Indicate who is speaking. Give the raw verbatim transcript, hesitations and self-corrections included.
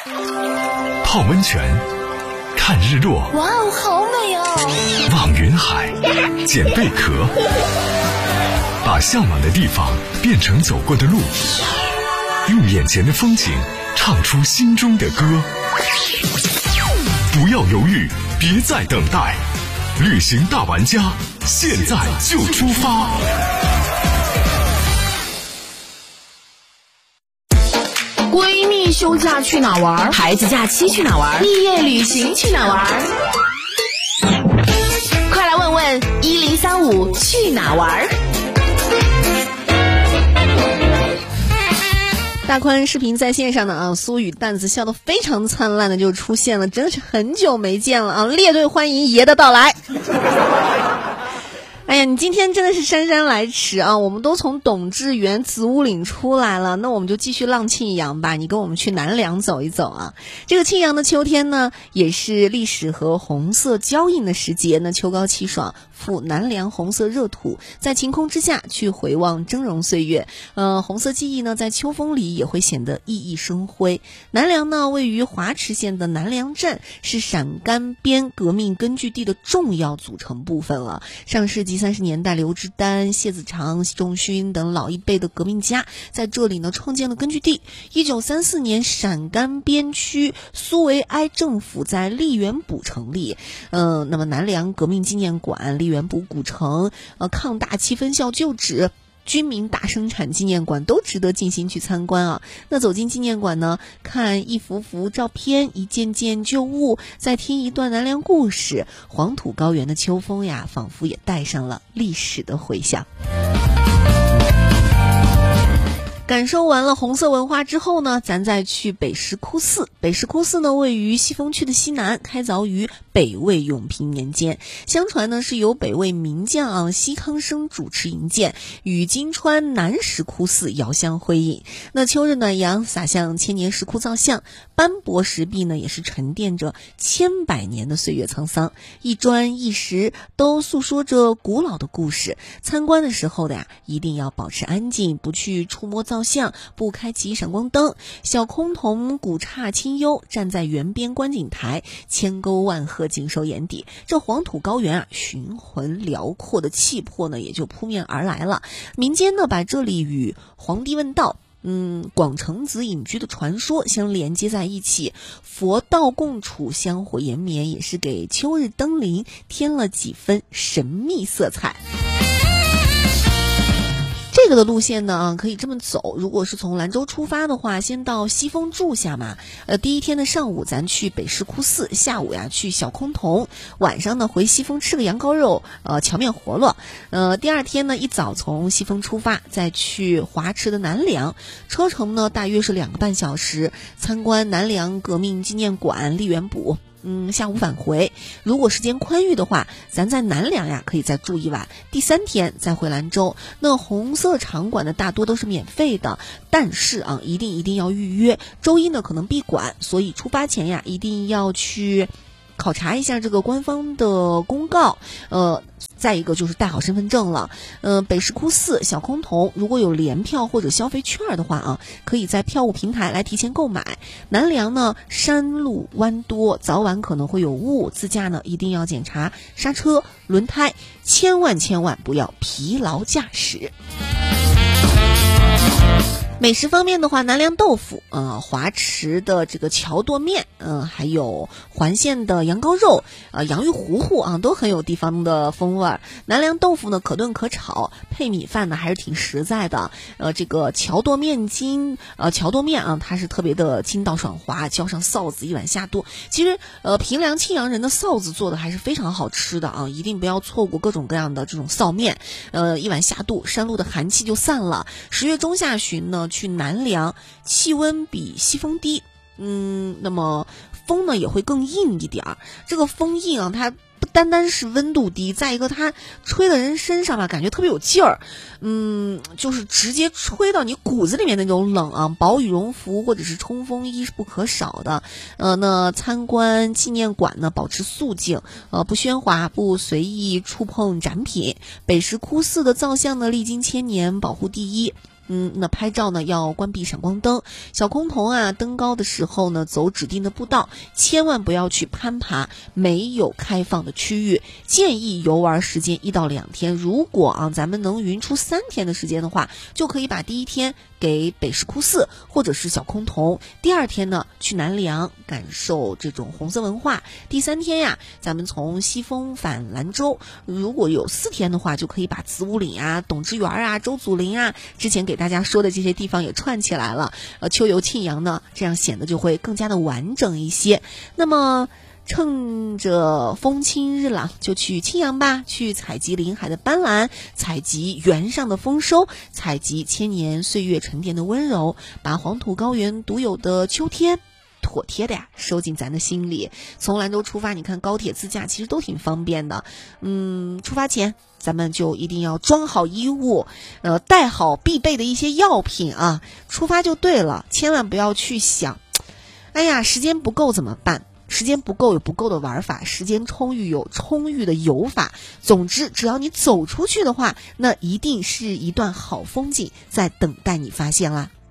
Speaker 1: 泡温泉，看日落，
Speaker 2: 哇哦，好美哦！
Speaker 1: 望云海，捡贝壳，把向往的地方变成走过的路，用眼前的风景唱出心中的歌。不要犹豫，别再等待，旅行大玩家，现在就出发！
Speaker 2: 闺蜜休假去哪玩？
Speaker 3: 孩子假期去哪玩？
Speaker 2: 毕业旅行去哪玩？
Speaker 3: 快来问问一零三五去哪玩？
Speaker 4: 大宽视频在线上的啊，苏雨蛋子笑得非常灿烂的就出现了，真的是很久没见了啊！列队欢迎爷的到来。哎呀，你今天真的是姗姗来迟啊！我们都从董志园子午岭出来了，那我们就继续浪庆阳吧。你跟我们去南梁走一走啊！这个庆阳的秋天呢，也是历史和红色交映的时节。那秋高气爽，赴南梁红色热土，在晴空之下去回望峥嵘岁月。呃，红色记忆呢，在秋风里也会显得熠熠生辉。南梁呢，位于华池县的南梁镇，是陕甘边革命根据地的重要组成部分了。上世纪三十年代，刘之丹、谢子长、习仲勋等老一辈的革命家在这里呢创建了根据地。一九三四年，陕甘边区苏维埃政府在荔园堡成立。呃，那么南梁革命纪念馆、荔园堡古城、呃抗大七分校旧址、军民大生产纪念馆都值得进行去参观啊。那走进纪念馆呢，看一幅幅照片，一件件旧物，再听一段南梁故事，黄土高原的秋风呀，仿佛也带上了历史的回响。感受完了红色文化之后呢，咱再去北石窟寺。北石窟寺呢，位于西峰区的西南，开凿于北魏永平年间。相传呢，是由北魏名将西康生主持营建，与金川南石窟寺遥相辉映。那秋日暖阳洒向千年石窟造像，斑驳石壁呢，也是沉淀着千百年的岁月沧桑。一砖一石都诉说着古老的故事。参观的时候的呀，一定要保持安静，不去触摸造像，不开启闪光灯。小崆峒古刹清幽，站在原边观景台，千沟万壑尽收眼底。这黄土高原啊，雄浑辽阔的气魄呢，也就扑面而来了。民间呢，把这里与黄帝问道、嗯，广成子隐居的传说相连接在一起，佛道共处，香火延绵，也是给秋日登临添了几分神秘色彩。这个的路线呢，可以这么走。如果是从兰州出发的话，先到西峰住下嘛。呃，第一天的上午咱去北石窟寺，下午呀去小崆峒，晚上呢回西峰吃个羊羔肉，呃，荞面饸饹。呃，第二天呢一早从西峰出发，再去华池的南梁，车程呢大约是两个半小时，参观南梁革命纪念馆、荔园堡。嗯，下午返回。如果时间宽裕的话，咱在南梁呀可以再住一晚，第三天再回兰州。那红色场馆的大多都是免费的，但是啊，一定一定要预约。周一呢可能闭馆，所以出发前呀一定要去考察一下这个官方的公告。呃，再一个就是带好身份证了。呃，北石窟寺、小崆峒如果有联票或者消费券的话啊，可以在票务平台来提前购买。南梁呢，山路弯多，早晚可能会有雾，自驾呢一定要检查刹车、轮胎，千万千万不要疲劳驾驶。美食方面的话，南梁豆腐，呃，华池的这个桥垛面，嗯、呃，还有环县的羊羔肉，呃，洋芋糊糊啊，都很有地方的风味儿。南梁豆腐呢，可炖可炒，配米饭呢还是挺实在的。呃，这个桥垛面筋，呃，桥垛面啊，它是特别的筋道爽滑，浇上臊子一碗下肚。其实，呃，平凉庆阳人的臊子做的还是非常好吃的啊，一定不要错过各种各样的这种臊面。呃，一碗下肚，山路的寒气就散了。十月中下旬呢，去南梁，气温比西峰低，嗯，那么风呢也会更硬一点儿。这个风硬啊，它不单单是温度低，再一个它吹到人身上吧，感觉特别有劲儿，嗯，就是直接吹到你骨子里面那种冷啊。薄羽绒服或者是冲锋衣是不可少的。呃，那参观纪念馆呢，保持肃静，呃，不喧哗，不随意触碰展品。北石窟寺的造像呢，历经千年，保护第一。 嗯，那拍照呢要关闭闪光灯，小空童啊登高的时候呢走指定的步道，千万不要去攀爬没有开放的区域，建议游玩时间一到两天。如果啊咱们能匀出三天的时间的话，就可以把第一天给北石窟寺或者是小空童，第二天呢去南梁感受这种红色文化，第三天呀咱们从西峰返兰州。如果有四天的话，就可以把子午岭啊、董之园啊、周祖陵啊之前给大家说的这些地方也串起来了。呃，秋游庆阳呢，这样显得就会更加的完整一些。那么趁着风清日朗，就去庆阳吧，去采集林海的斑斓，采集原上的丰收，采集千年岁月沉淀的温柔，把黄土高原独有的秋天妥帖的呀收进咱的心里。从兰州出发，你看高铁自驾其实都挺方便的。嗯，出发前咱们就一定要装好衣物，呃，带好必备的一些药品啊，出发就对了，千万不要去想，哎呀，时间不够怎么办？时间不够有不够的玩法，时间充裕有充裕的游法。总之，只要你走出去的话，那一定是一段好风景在等待你发现啦。